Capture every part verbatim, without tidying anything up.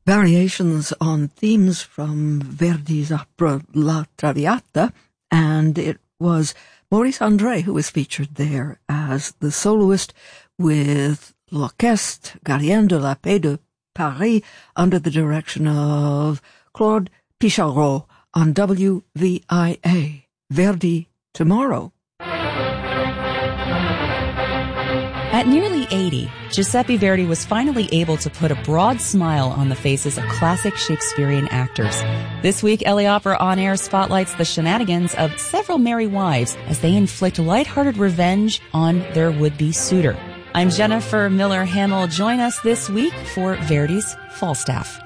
variations on themes from Verdi's opera La Traviata, and it was Maurice André who was featured there as the soloist with l'Orchestre Gardien de la Paix de Paris under the direction of Claude Picharot on W V I A. Verdi Tomorrow. At nearly eighty, Giuseppe Verdi was finally able to put a broad smile on the faces of classic Shakespearean actors. This week, L A Opera On Air spotlights the shenanigans of several merry wives as they inflict lighthearted revenge on their would-be suitor. I'm Jennifer Miller-Hamill. Join us this week for Verdi's Falstaff.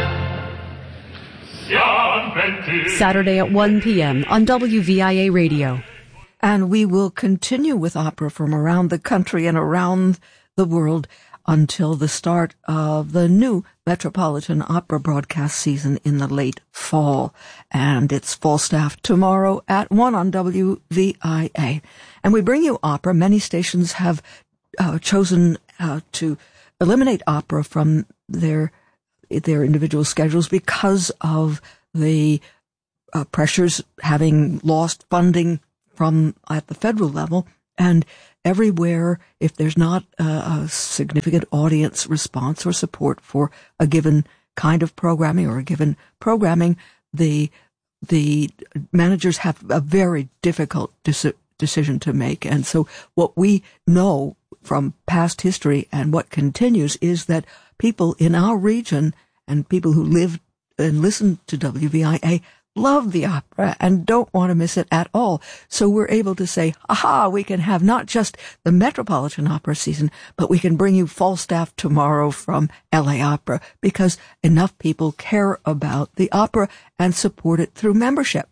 Saturday at one p.m. on W V I A Radio. And we will continue with opera from around the country and around the world until the start of the new Metropolitan Opera broadcast season in the late fall. And it's Falstaff tomorrow at one on W V I A. And we bring you opera. Many stations have uh, chosen uh, to eliminate opera from their their individual schedules because of the uh, pressures, having lost funding from at the federal level, and everywhere, if there's not a, a significant audience response or support for a given kind of programming or a given programming, the the managers have a very difficult deci- decision to make. And so what we know from past history and what continues is that people in our region and people who live and listen to W V I A love the opera and don't want to miss it at all. So we're able to say, aha, we can have not just the Metropolitan Opera season, but we can bring you Falstaff tomorrow from L A Opera because enough people care about the opera and support it through membership.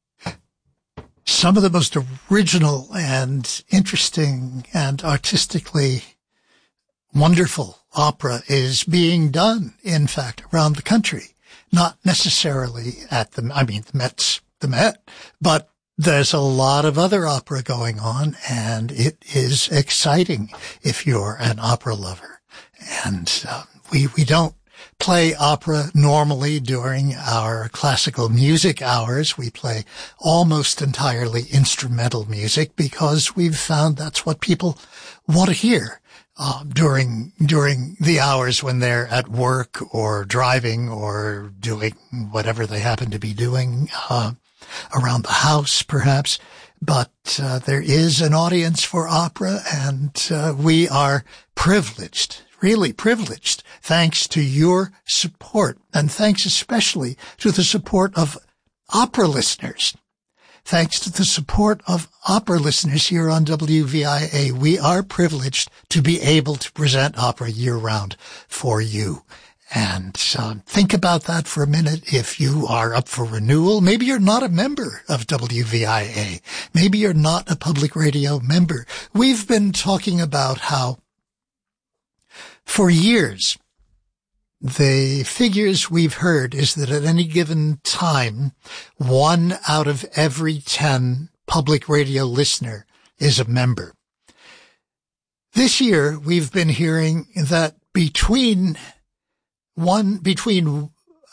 Some of the most original and interesting and artistically wonderful opera is being done, in fact, around the country. Not necessarily at the, I mean, the Met's the Met, but there's a lot of other opera going on, and it is exciting if you're an opera lover. And uh, we we don't play opera normally during our classical music hours. We play almost entirely instrumental music because we've found that's what people want to hear. Uh, during, during the hours when they're at work or driving or doing whatever they happen to be doing, uh, around the house perhaps. But, uh, there is an audience for opera, and, uh, we are privileged, really privileged, thanks to your support, and thanks especially to the support of opera listeners. Thanks to the support of opera listeners here on W V I A, we are privileged to be able to present opera year-round for you. And uh, think about that for a minute if you are up for renewal. Maybe you're not a member of W V I A. Maybe you're not a public radio member. We've been talking about how for years the figures we've heard is that at any given time, one out of every ten public radio listener is a member. This year, we've been hearing that between one, between,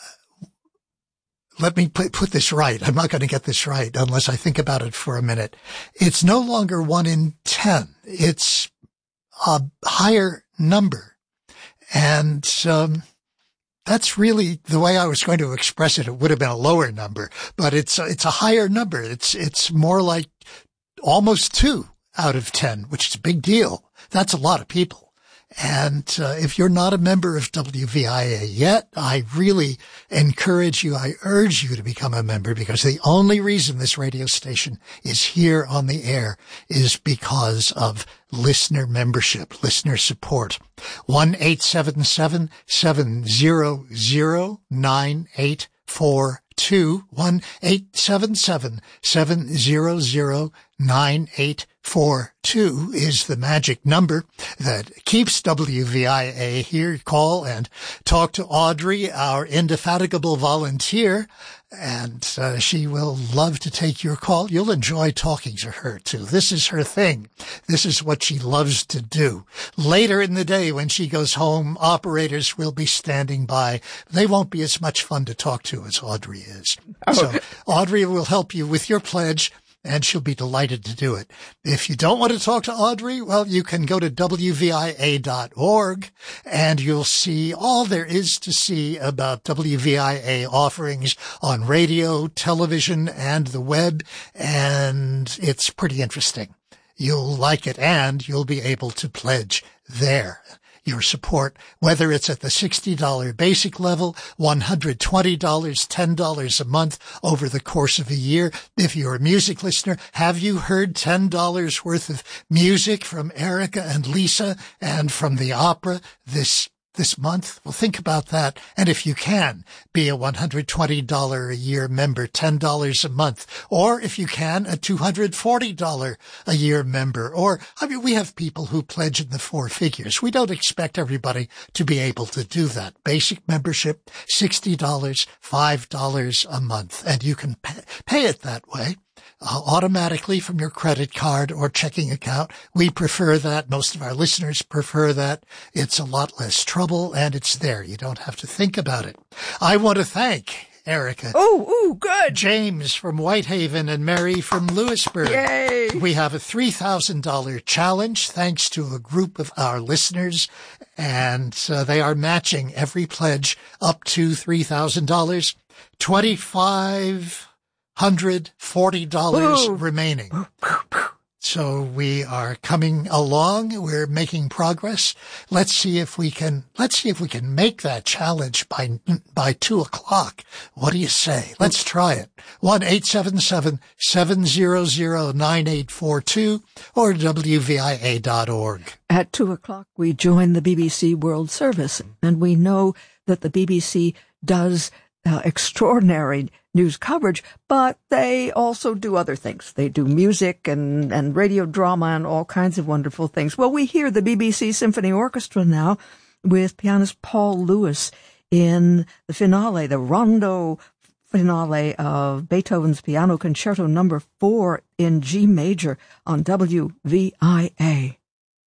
let me put, put this right. I'm not going to get this right unless I think about it for a minute. It's no longer one in ten. It's a higher number. And, um, that's really the way I was going to express it. It would have been a lower number, but it's, it's a higher number. It's, it's more like almost two out of ten, which is a big deal. That's a lot of people. And uh, if you're not a member of W V I A yet, I really encourage you, I urge you to become a member, because the only reason this radio station is here on the air is because of listener membership, listener support. one eight seven seven, seven zero zero, nine eight four two. one eight seven seven, seven zero zero, nine eight four two is the magic number that keeps W V I A here. Call and talk to Audrey, our indefatigable volunteer, And uh, she will love to take your call. You'll enjoy talking to her, too. This is her thing. This is what she loves to do. Later in the day, when she goes home, operators will be standing by. They won't be as much fun to talk to as Audrey is. Oh, so okay. Audrey will help you with your pledge, and she'll be delighted to do it. If you don't want to talk to Audrey, well, you can go to W V I A dot org, and you'll see all there is to see about W V I A offerings on radio, television, and the web, and it's pretty interesting. You'll like it, and you'll be able to pledge there your support, whether it's at the sixty dollars basic level, one hundred twenty dollars, ten dollars a month over the course of a year. If you're a music listener, have you heard ten dollars worth of music from Erica and Lisa and from the opera this this month? Well, think about that. And if you can, be a one hundred twenty dollars a year member, ten dollars a month. Or if you can, a two hundred forty dollars a year member. Or, I mean, we have people who pledge in the four figures. We don't expect everybody to be able to do that. Basic membership, sixty dollars, five dollars a month. And you can pay, pay it that way. Uh, automatically from your credit card or checking account. We prefer that. Most of our listeners prefer that. It's a lot less trouble, and it's there. You don't have to think about it. I want to thank Erica. Oh, ooh, good. James from Whitehaven and Mary from Lewisburg. Yay. We have a three thousand dollars challenge thanks to a group of our listeners, and uh, they are matching every pledge up to three thousand dollars. twenty-five hundred forty dollars Ooh. Remaining. So we are coming along. We're making progress. Let's see if we can, let's see if we can make that challenge by, by two o'clock. What do you say? Let's try it. one eight seven seven, seven zero zero, nine eight four two or W V I A dot org. At two o'clock, we join the B B C World Service, and we know that the B B C does uh, extraordinary news coverage, but they also do other things. They do music and, and radio drama and all kinds of wonderful things. Well, we hear the B B C Symphony Orchestra now with pianist Paul Lewis in the finale, the rondo finale of Beethoven's Piano Concerto number four in G major on W V I A.